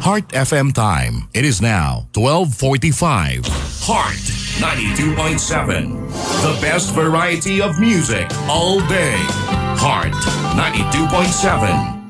Heart FM time. It is now 12:45. Heart 92.7. The best variety of music all day. Heart 92.7.